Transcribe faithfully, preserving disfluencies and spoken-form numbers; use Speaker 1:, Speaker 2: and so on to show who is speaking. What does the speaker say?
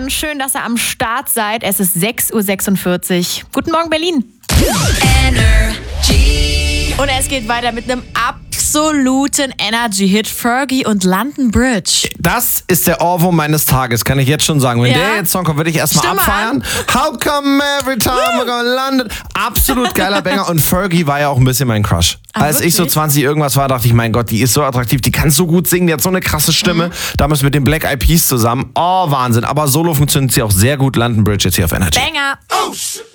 Speaker 1: Morgen. Schön, dass ihr am Start seid. Es ist sechs Uhr sechsundvierzig. Guten Morgen, Berlin. Energy. Und es geht weiter mit einem absoluten Energy-Hit. Fergie und London Bridge.
Speaker 2: Das ist der Ohrwurm meines Tages, kann ich jetzt schon sagen. Wenn
Speaker 1: Ja.
Speaker 2: der jetzt Song kommt, würde ich erstmal
Speaker 1: Stimme
Speaker 2: abfeiern. How come every time we're gonna London? Absolut geiler Banger. Und Fergie war ja auch ein bisschen mein Crush.
Speaker 1: Ah,
Speaker 2: Als ich so
Speaker 1: wirklich?
Speaker 2: zwanzig irgendwas war, dachte ich, mein Gott, die ist so attraktiv, die kann so gut singen, die hat so eine krasse Stimme.
Speaker 1: Mhm.
Speaker 2: Damals mit den Black Eyed Peas zusammen. Oh, Wahnsinn. Aber solo funktioniert sie auch sehr gut. London Bridge jetzt hier auf Energy.
Speaker 1: Banger.
Speaker 3: Oh,